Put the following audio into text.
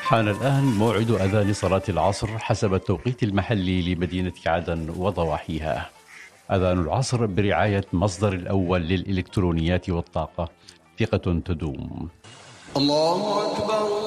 حان الآن موعد أذان صلاة العصر حسب التوقيت المحلي لمدينة عدن وضواحيها. أذان العصر برعاية مصدر الأول للإلكترونيات والطاقة، ثقة تدوم. الله أكبر.